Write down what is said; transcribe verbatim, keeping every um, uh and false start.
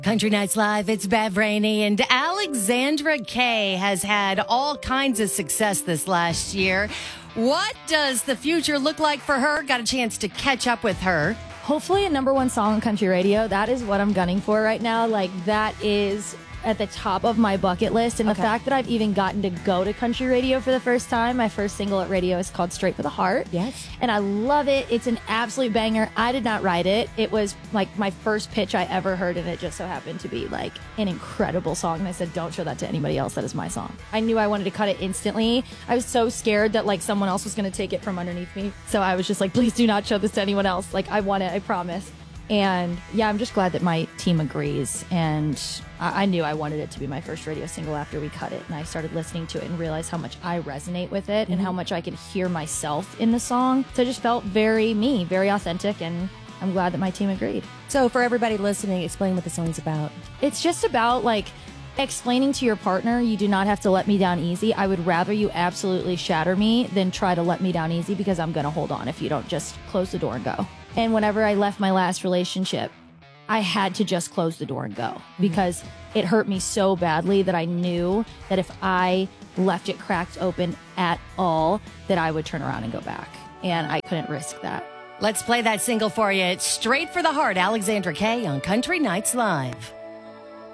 Country Nights Live, it's Bev Rainey, and Alexandra Kay has had all kinds of success this last year. What does the future look like for her? Got a chance to catch up with her. Hopefully a number one song on country radio. That is what I'm gunning for right now. Like, that is at the top of my bucket list. And Okay. the fact that I've even gotten to go to country radio for the first time. My first single at radio is called Straight for the Heart. Yes. And I love it. It's an absolute banger. I did not write it. It was like my first pitch I ever heard, and it just so happened to be like an incredible song. And I said, don't show that to anybody else. That is my song. I knew I wanted to cut it instantly. I was so scared that like someone else was going to take it from underneath me. So I was just like, please do not show this to anyone else. Like, I want it. I promise. And yeah, I'm just glad that my team agrees. And I, I knew I wanted it to be my first radio single after we cut it. And I started listening to it and realized how much I resonate with it, mm-hmm. and how much I could hear myself in the song. So it just felt very me, very authentic. And I'm glad that my team agreed. So for everybody listening, explain what the song's about. It's just about like explaining to your partner, you do not have to let me down easy. I would rather you absolutely shatter me than try to let me down easy, because I'm going to hold on if you don't just close the door and go. And whenever I left my last relationship, I had to just close the door and go, mm-hmm. because it hurt me so badly that I knew that if I left it cracked open at all, that I would turn around and go back. And I couldn't risk that. Let's play that single for you. It's Straight for the Heart, Alexandra Kay on Country Nights Live.